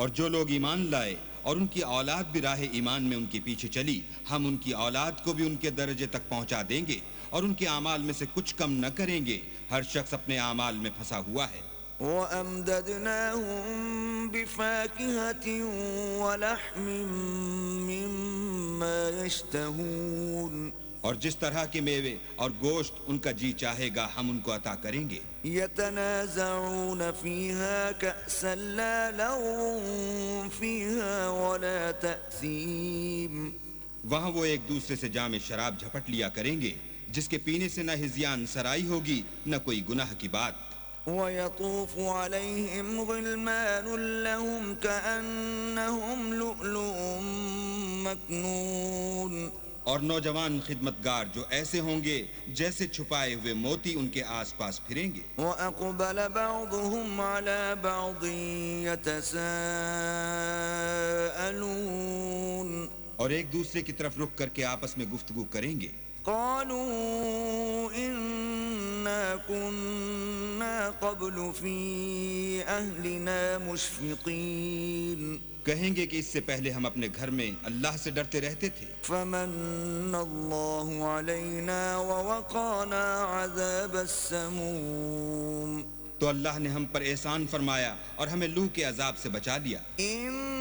اور جو لوگ ایمان لائے اور ان کی اولاد بھی راہ ایمان میں ان کے پیچھے چلی، ہم ان کی اولاد کو بھی ان کے درجے تک پہنچا دیں گے اور ان کے اعمال میں سے کچھ کم نہ کریں گے۔ ہر شخص اپنے اعمال میں پھنسا ہوا ہے۔ وَأَمْدَدْنَاهُمْ بِفَاكِهَةٍ وَلَحْمٍ مِّمَّا يَشْتَهُونَ، اور جس طرح کے میوے اور گوشت ان کا جی چاہے گا ہم ان کو عطا کریں گے۔ يَتَنَازَعُونَ فِيهَا كَأْسًا لَّا لَغْوٌ فِيهَا وَلَا تَأْثِيمٌ، وہاں وہ ایک دوسرے سے جام شراب جھپٹ لیا کریں گے جس کے پینے سے نہ ہذیان سرائی ہوگی نہ کوئی گناہ کی بات۔ وَيَطُوفُ عَلَيْهِمْ غِلْمَانٌ لَّهُمْ كَأَنَّهُمْ لُؤْلُؤٌ مَّكْنُونٌ، اور نوجوان خدمتگار جو ایسے ہوں گے جیسے چھپائے ہوئے موتی ان کے آس پاس پھریں گے۔ وَأَقْبَلَ بَعْضُهُمْ عَلَى بَعْضٍ يَتَسَاءَلُونَ، اور ایک دوسرے کی طرف رخ کر کے آپس میں گفتگو کریں گے۔ قَالُوا إِنَّا كُنَّا قَبْلُ فِي أَهْلِنَا مُشْفِقِينَ، کہیں گے کہ اس سے پہلے ہم اپنے گھر میں اللہ سے ڈرتے رہتے تھے۔ فَمَنَّ اللَّهُ عَلَيْنَا وَوَقَانَا عَذَابَ السَّمُومِ، تو اللہ نے ہم پر احسان فرمایا اور ہمیں لو کے عذاب سے بچا لیا۔